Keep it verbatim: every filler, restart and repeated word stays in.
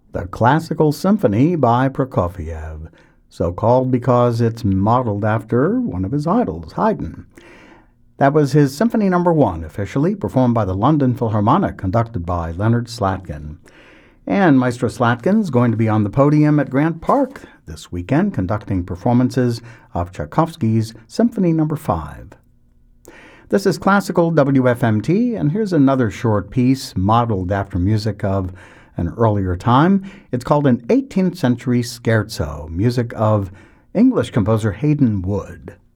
The Classical Symphony by Prokofiev, so called because it's modeled after one of his idols, Haydn. That was his Symphony Number One, officially performed by the London Philharmonic, conducted by Leonard Slatkin. And Maestro Slatkin's going to be on the podium at Grant Park this weekend, conducting performances of Tchaikovsky's Symphony Number Five. This is Classical W F M T, and here's another short piece modeled after music of an earlier time. It's called an eighteenth century scherzo, music of English composer Hayden Wood.